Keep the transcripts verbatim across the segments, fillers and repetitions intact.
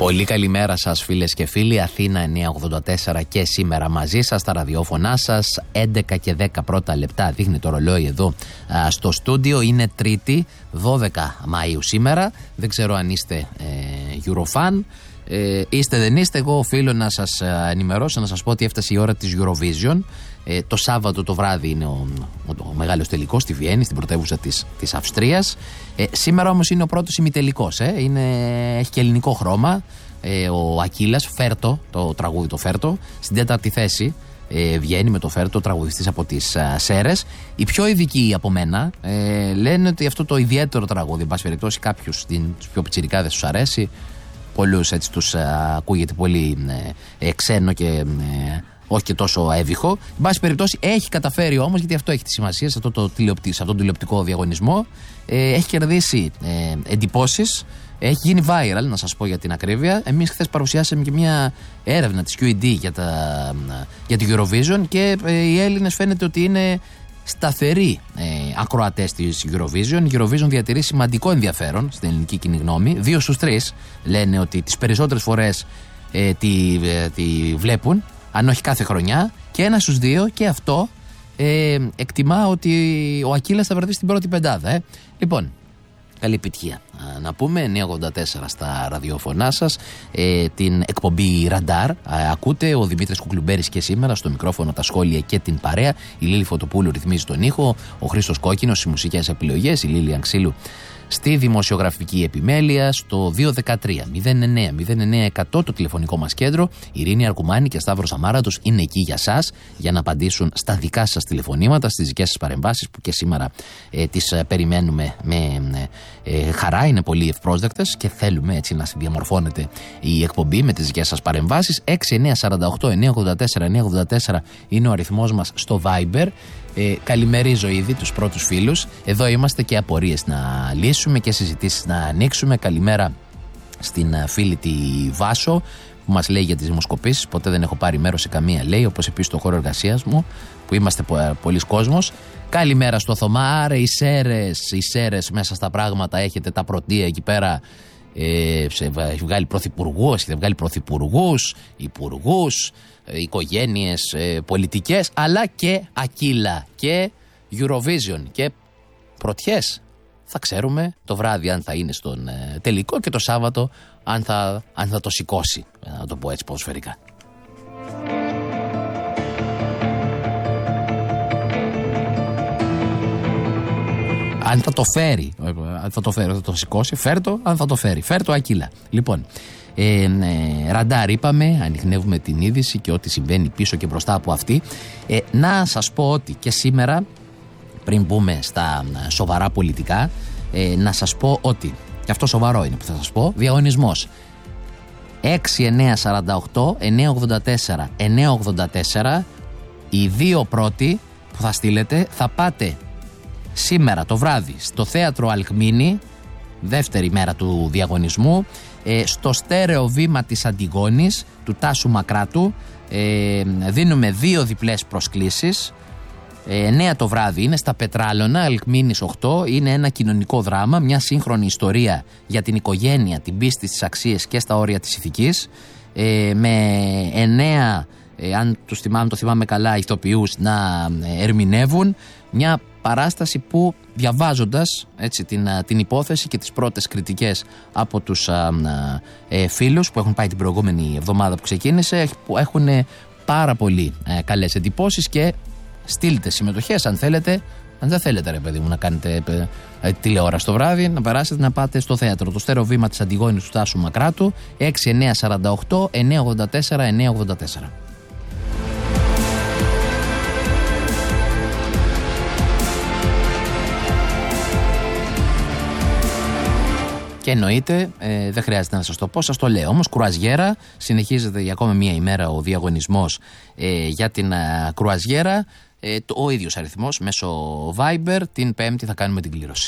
Πολύ καλημέρα σας φίλες και φίλοι. Αθήνα εννιακόσια ογδόντα τέσσερα και σήμερα μαζί σας στα ραδιόφωνά σας. έντεκα και δέκα πρώτα λεπτά δείχνει το ρολόι εδώ α, στο στούντιο. Είναι Τρίτη δώδεκα Μαΐου σήμερα. Δεν ξέρω αν είστε ε, Eurofan. Ε, είστε δεν είστε, εγώ οφείλω να σας ενημερώσω, να σας πω ότι έφτασε η ώρα της Eurovision. Ε, το Σάββατο το βράδυ είναι ο, ο, ο μεγάλος τελικός στη Βιέννη, στην πρωτεύουσα της, της Αυστρίας. Ε, σήμερα όμως είναι ο πρώτος ημιτελικός. Ε, είναι, έχει και ελληνικό χρώμα. Ε, ο Ακύλας, Φέρτο, το τραγούδι το Φέρτο, στην τέταρτη θέση ε, βγαίνει με το Φέρτο, τραγουδιστής από τις α, Σέρες. Οι πιο ειδικοί από μένα ε, λένε ότι αυτό το ιδιαίτερο τραγούδι, εν πάση περιπτώσει κάποιους, τους πιο πιτσιρικάδες τους αρέσει. Πολλούς έτσι τους α, ακούγεται πολύ ε, ε, ξένο και ε, όχι και τόσο έβυχο. Εν πάση περιπτώσει έχει καταφέρει όμως, γιατί αυτό έχει τη σημασία σε αυτό το τηλεοπτικό, σε αυτόν τον τηλεοπτικό διαγωνισμό. Ε, έχει κερδίσει ε, εντυπώσεις. Έχει γίνει viral, να σας πω για την ακρίβεια. Εμείς χθες παρουσιάσαμε και μια έρευνα της κιου ι ντι για, τα, για την Eurovision και ε, οι Έλληνες φαίνεται ότι είναι σταθεροί ε, ακροατές της Eurovision. Η Eurovision διατηρεί σημαντικό ενδιαφέρον στην ελληνική κοινή γνώμη. Δύο στους τρεις λένε ότι τις περισσότερες φορές ε, τη, ε, τη βλέπουν, αν όχι κάθε χρονιά, και ένα στους δύο, και αυτό ε, εκτιμά ότι ο Ακύλας θα βρεθεί στην πρώτη πεντάδα. Ε. Λοιπόν, καλή επιτυχία. Να πούμε εννιακόσια ογδόντα τέσσερα στα ραδιόφωνά σας, ε, την εκπομπή Ραντάρ. Ε, ακούτε ο Δημήτρης Κουκλουμπέρης και σήμερα στο μικρόφωνο, τα σχόλια και την παρέα. Η Λίλη Φωτοπούλου ρυθμίζει τον ήχο, ο Χρήστος Κόκκινος στις μουσικές επιλογές, η Λίλη Ανξίλου στη δημοσιογραφική επιμέλεια. Στο δύο ένα τρία μηδέν εννέα μηδέν εννέα εκατό το τηλεφωνικό μας κέντρο. Η Ειρήνη Αρκουμάνη και Σταύρος Αμάρατος είναι εκεί για σας, για να απαντήσουν στα δικά σας τηλεφωνήματα, στις δικές σας παρεμβάσεις που και σήμερα ε, τις ε, περιμένουμε με ε, χαρά. Είναι πολύ ευπρόσδεκτες και θέλουμε έτσι να διαμορφώνεται η εκπομπή με τις δικές σας παρεμβάσεις. έξι εννέα τέσσερα οκτώ εννέα ογδόντα τέσσερα εννέα ογδόντα τέσσερα είναι ο αριθμός μας στο Viber. Ε, καλημερίζω ήδη τους πρώτους φίλους. Εδώ είμαστε και απορίες να λύσουμε και συζητήσεις να ανοίξουμε. Καλημέρα στην φίλη τη Βάσο που μας λέει για τις δημοσκοπήσεις. Ποτέ δεν έχω πάρει μέρος σε καμία, λέει, όπως επίσης στο χώρο εργασίας μου που είμαστε πολλοί κόσμος. Καλημέρα στο Θωμά. Άρα οι Σέρες, οι Σέρες μέσα στα πράγματα έχετε τα πρωτεία εκεί πέρα. Ε, έχει βγάλει πρωθυπουργούς, έχετε βγάλει πρωθυπουργούς, υπουργούς, ε, οικογένειες, ε, πολιτικές, αλλά και Ακύλα και Eurovision και πρωτιές. Θα ξέρουμε το βράδυ αν θα είναι στον ε, τελικό και το Σάββατο αν θα, αν θα το σηκώσει, να το πω έτσι ποδοσφαιρικά. Αν θα το φέρει, αν θα το φέρει, θα το σηκώσει, φέρτο, αν θα το φέρει. Φέρτο Ακύλα. Λοιπόν, ε, ε, Ραντάρ είπαμε, ανιχνεύουμε την είδηση και ό,τι συμβαίνει πίσω και μπροστά από αυτή. Ε, να σας πω ότι και σήμερα, πριν μπούμε στα σοβαρά πολιτικά, ε, να σας πω ότι, και αυτό σοβαρό είναι που θα σας πω, διαγωνισμός έξι εννέα τέσσερα οκτώ εννέα ογδόντα τέσσερα εννέα ογδόντα τέσσερα, οι δύο πρώτοι που θα στείλετε θα πάτε σήμερα το βράδυ στο θέατρο Αλκμίνη, δεύτερη μέρα του διαγωνισμού, ε, στο στέρεο βήμα της Αντιγόνης του Τάσου Μακράτου. ε, δίνουμε δύο διπλές προσκλήσεις. ε, εννέα το βράδυ είναι στα Πετράλωνα, Αλκμίνης οκτώ. Είναι ένα κοινωνικό δράμα, μια σύγχρονη ιστορία για την οικογένεια, την πίστη στις αξίες και στα όρια της ηθικής, ε, με εννέα, ε, αν τους θυμάμαι, το θυμάμαι καλά, ηθοποιούς να ερμηνεύουν μια παράσταση που, διαβάζοντας έτσι, την, την υπόθεση και τις πρώτες κριτικές από τους α, α, ε, φίλους που έχουν πάει την προηγούμενη εβδομάδα που ξεκίνησε, που έχουν πάρα πολύ ε, καλές εντυπώσεις, και στείλτε συμμετοχές αν θέλετε. Αν δεν θέλετε, ρε παιδί μου, να κάνετε ε, τηλεόραση το βράδυ, να περάσετε να πάτε στο θέατρο, το στέρεο βήμα της Αντιγόνης του Τάσου Μακράτου, έξι εννέα τέσσερα οκτώ εννέα ογδόντα τέσσερα εννέα ογδόντα τέσσερα. Και εννοείται, ε, δεν χρειάζεται να σας το πω, σας το λέω όμως, κρουαζιέρα. Συνεχίζεται για ακόμα μία ημέρα ο διαγωνισμός ε, για την α, κρουαζιέρα. Ε, το, ο ίδιος αριθμός μέσω Viber. Την Πέμπτη θα κάνουμε την κλήρωση.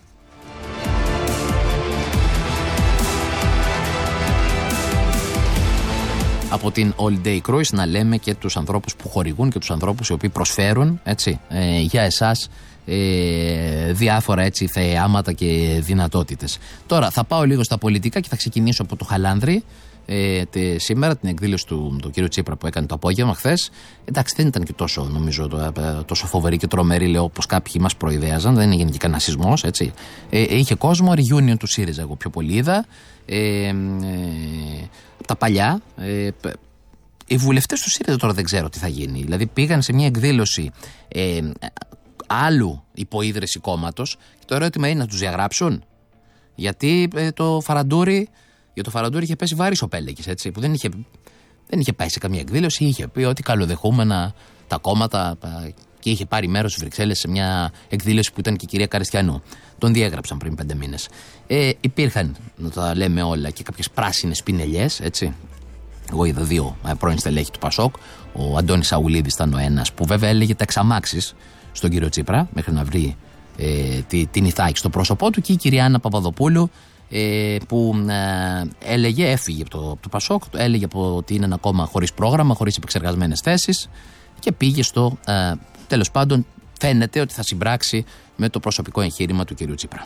Από την All Day Cruise να λέμε και τους ανθρώπους που χορηγούν και τους ανθρώπους οι οποίοι προσφέρουν, έτσι, ε, για εσάς ε, διάφορα έτσι θεάματα και δυνατότητες. Τώρα θα πάω λίγο στα πολιτικά και θα ξεκινήσω από το Χαλάνδρη. Ε, τε, σήμερα την εκδήλωση του, του κ. Τσίπρα που έκανε το απόγευμα χθες. Εντάξει, δεν ήταν και τόσο, νομίζω, το, τόσο φοβερή και τρομερή, λέω, όπως κάποιοι μας προειδέαζαν. Δεν έγινε και κανένα σεισμός, έτσι. Ε, είχε κόσμο, reunion του ΣΥΡΙΖΑ, εγώ πιο πολύ είδα. Ε, ε, από τα παλιά. Ε, οι βουλευτές του ΣΥΡΙΖΑ τώρα δεν ξέρω τι θα γίνει. Δηλαδή πήγαν σε μια εκδήλωση ε, άλλου υποίδρυση κόμματος και το ερώτημα είναι να τους διαγράψουν. Γιατί ε, το Φαραντούρι. Για το Φαραντούρι είχε πέσει βάρης ο Πέλεκης, έτσι, που δεν είχε, δεν είχε πάει σε καμία εκδήλωση, είχε πει ότι καλοδεχούμενα τα κόμματα και είχε πάρει μέρος στις Βρυξέλλες σε μια εκδήλωση που ήταν και η κυρία Καριστιανού. Τον διέγραψαν πριν πέντε μήνες. Ε, υπήρχαν, να τα λέμε όλα, και κάποιες πράσινες πινελιές, έτσι. Εγώ είδα δύο πρώην στελέχη του Πασόκ. Ο Αντώνης Σαουλίδης ήταν ο ένας, που βέβαια έλεγε τα εξαμάξεις στον κύριο Τσίπρα, μέχρι να βρει ε, την ηθάκη στο πρόσωπό του, και η κυρία Άννα Παπαδοπούλου. Ε, που ε, έλεγε, έφυγε από το, από το Πασόκ, έλεγε ότι είναι ένα κόμμα χωρίς πρόγραμμα, χωρίς επεξεργασμένες θέσεις, και πήγε στο, ε, τέλος πάντων φαίνεται ότι θα συμπράξει με το προσωπικό εγχείρημα του κυρίου Τσίπρα.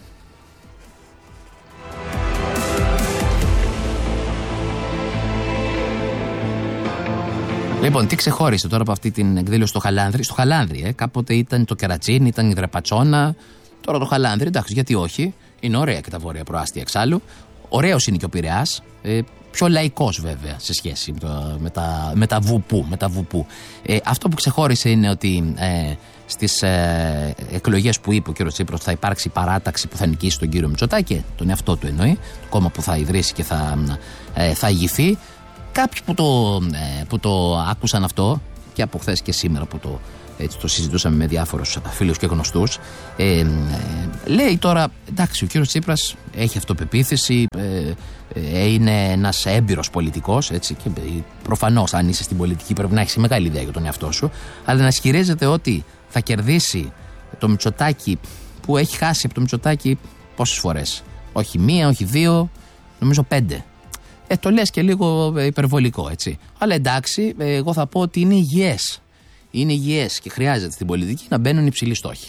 Λοιπόν, τι ξεχώρισε τώρα από αυτή την εκδήλωση στο Χαλάνδρη? Στο Χαλάνδρη, ε, κάποτε ήταν το Κερατσίνι, ήταν η Δρεπατσόνα, τώρα το Χαλάνδρη, εντάξει, γιατί όχι. Είναι ωραία και τα βόρεια προάστια εξάλλου. Ωραίος είναι και ο Πειραιάς. Ε, πιο λαϊκός βέβαια σε σχέση με, το, με, τα, με τα βουπού. Με τα βουπού. Ε, αυτό που ξεχώρισε είναι ότι ε, στις ε, εκλογές που είπε ο κ. Τσίπρας θα υπάρξει παράταξη που θα νικήσει τον κύριο Μητσοτάκη, τον εαυτό του εννοεί, το κόμμα που θα ιδρύσει και θα, ε, θα ηγηθεί. Κάποιοι που το, ε, που το άκουσαν αυτό, και από χθες και σήμερα που το. Έτσι το συζητούσαμε με διάφορους φίλους και γνωστούς. Ε, ε, λέει τώρα, εντάξει, ο κύριος Τσίπρας έχει αυτοπεποίθηση, ε, ε, είναι ένας έμπειρος πολιτικός, έτσι, και ε, προφανώς αν είσαι στην πολιτική πρέπει να έχεις μεγάλη ιδέα για τον εαυτό σου, αλλά να ισχυρίζεται ότι θα κερδίσει το Μητσοτάκη, που έχει χάσει από το Μητσοτάκη πόσες φορές? Όχι μία, όχι δύο, νομίζω πέντε. Ε, το λες και λίγο υπερβολικό, έτσι. Αλλά εντάξει, εγώ θα πω ότι είναι υγιές. Είναι υγιές και χρειάζεται στην πολιτική να μπαίνουν υψηλοί στόχοι.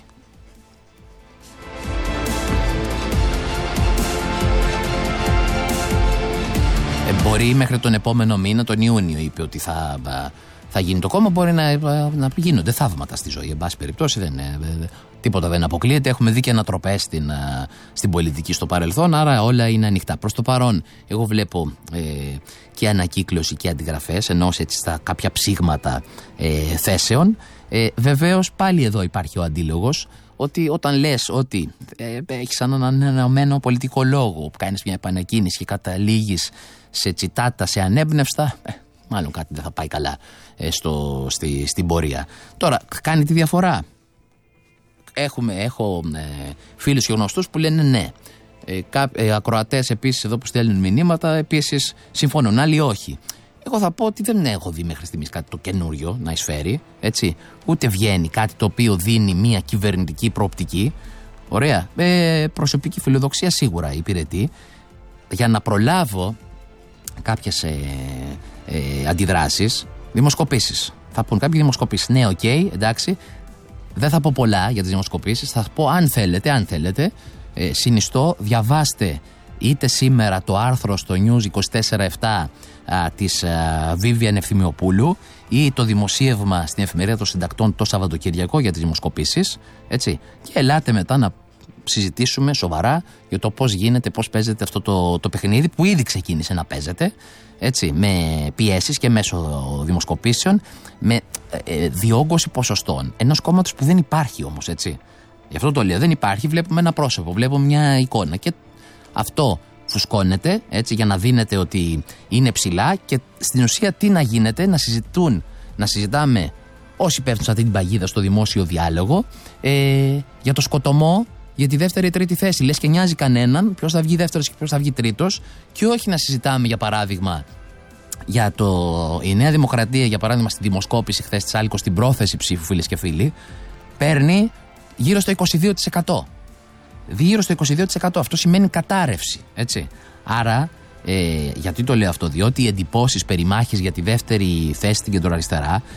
Ε, μπορεί μέχρι τον επόμενο μήνα, τον Ιούνιο, είπε ότι θα, θα γίνει το κόμμα. Μπορεί να, να γίνονται θαύματα στη ζωή. Εν πάση περιπτώσει, δεν, τίποτα δεν αποκλείεται. Έχουμε δει και ανατροπές στην, στην πολιτική στο παρελθόν, άρα όλα είναι ανοιχτά. Προς το παρόν, εγώ βλέπω ε, και ανακύκλωση και αντιγραφές, ενώ έτσι στα κάποια ψήγματα ε, θέσεων. Ε, βεβαίως, πάλι εδώ υπάρχει ο αντίλογος, ότι όταν λες ότι ε, έχεις έναν ανανεωμένο πολιτικό λόγο, που κάνεις μια επανεκκίνηση και καταλήγεις σε τσιτάτα, σε ανέμπνευστα, ε, μάλλον κάτι δεν θα πάει καλά ε, στο, στη, στην πορεία. Τώρα, κάνει τη διαφορά. Έχουμε, έχω ε, φίλους και γνωστούς που λένε ναι. Ε, κα, ε, ακροατές επίσης εδώ που στέλνουν μηνύματα επίσης συμφωνούν, άλλοι όχι. Εγώ θα πω ότι δεν έχω δει μέχρι στιγμής κάτι το καινούριο να εισφέρει, έτσι. Ούτε βγαίνει κάτι το οποίο δίνει μια κυβερνητική προοπτική. Ωραία. Ε, προσωπική φιλοδοξία σίγουρα υπηρετεί. Για να προλάβω κάποιες ε, ε, αντιδράσεις, δημοσκοπήσεις. Θα πούν κάποιοι δημοσκοπήσεις. Ναι, οκ, okay, εντάξει. Δεν θα πω πολλά για τις δημοσκοπήσεις. Θα πω αν θέλετε, αν θέλετε. Ε, συνιστώ, διαβάστε είτε σήμερα το άρθρο στο News είκοσι τέσσερα επτά α, της Βίβιαν Ευθυμιοπούλου ή το δημοσίευμα στην Εφημερίδα των Συντακτών το Σαββατοκυριακό για τις δημοσκοπήσεις, έτσι, και ελάτε μετά να συζητήσουμε σοβαρά για το πώς γίνεται, πώς παίζεται αυτό το, το παιχνίδι που ήδη ξεκίνησε να παίζεται, έτσι, με πιέσεις και μέσω δημοσκοπήσεων, με ε, διόγκωση ποσοστών ενός κόμματος που δεν υπάρχει όμως, έτσι. Γι' αυτό το λέω, δεν υπάρχει, βλέπουμε ένα πρόσωπο, βλέπουμε μια εικόνα και αυτό φουσκώνεται, έτσι, για να δίνεται ότι είναι ψηλά, και στην ουσία τι να γίνεται, να συζητούν, να συζητάμε όσοι πέφτουν σε αυτή την παγίδα στο δημόσιο διάλογο ε, για το σκοτωμό, για τη δεύτερη ή τρίτη θέση. Λες και νοιάζει κανέναν ποιος θα βγει δεύτερος και ποιος θα βγει τρίτος, και όχι να συζητάμε για παράδειγμα για το, η Νέα Δημοκρατία, για παράδειγμα στη δημοσκόπηση χθες της Άλκος, στην πρόθεση ψήφου, φίλες και φίλοι, παίρνει γύρω στο είκοσι δύο τοις εκατό. Γύρω στο είκοσι δύο τοις εκατό. Αυτό σημαίνει κατάρρευση, έτσι. Άρα, ε, γιατί το λέω αυτό? Διότι οι εντυπώσεις περί μάχης για τη δεύτερη θέση στην κεντροαριστερά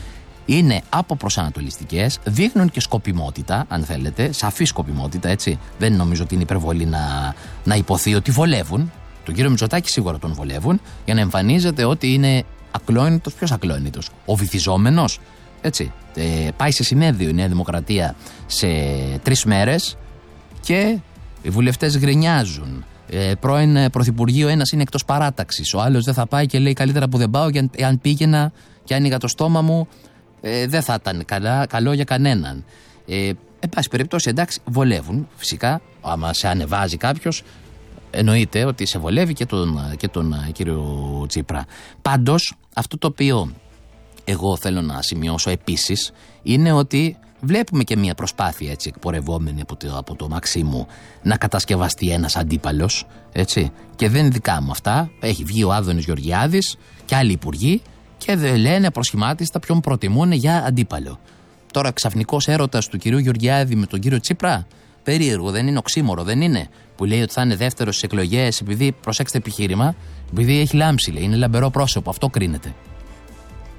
είναι αποπροσανατολιστικές, δείχνουν και σκοπιμότητα, αν θέλετε, σαφή σκοπιμότητα, έτσι. Δεν νομίζω ότι είναι υπερβολή να, να υποθεί ότι βολεύουν. Τον κύριο Μητσοτάκη σίγουρα τον βολεύουν, για να εμφανίζεται ότι είναι ακλόνητος. Ποιος ακλόνητος? Ο βυθιζόμενος, έτσι. Ε, πάει σε συνέδριο η Νέα Δημοκρατία σε τρεις μέρες και οι βουλευτές γκρινιάζουν. Ε, πρώην πρωθυπουργοί, ο ένας είναι εκτός παράταξης, ο άλλος δεν θα πάει και λέει καλύτερα που δεν πάω, και αν, αν πήγαινα και άνοιγα το στόμα μου, ε, δεν θα ήταν καλά, καλό για κανέναν. Ε, εν πάση περιπτώσει, εντάξει, βολεύουν φυσικά. Άμα σε ανεβάζει κάποιος, εννοείται ότι σε βολεύει και τον, και τον κύριο Τσίπρα. Πάντως, αυτό το οποίο εγώ θέλω να σημειώσω επίσης είναι ότι βλέπουμε και μια προσπάθεια, έτσι, εκπορευόμενη από το, από το Μαξίμου, να κατασκευαστεί ένας αντίπαλος, έτσι. Και δεν είναι δικά μου αυτά. Έχει βγει ο Άδωνης Γεωργιάδης και άλλοι υπουργοί και δεν λένε προσχημάτιστα ποιον προτιμούν για αντίπαλο. Τώρα, ξαφνικός έρωτας του κυρίου Γεωργιάδη με τον κύριο Τσίπρα, περίεργο δεν είναι? Οξύμορο δεν είναι? Που λέει ότι θα είναι δεύτερος στις εκλογές επειδή, προσέξτε επιχείρημα, επειδή έχει λάμψη, λέει, είναι λαμπερό πρόσωπο. Αυτό κρίνεται.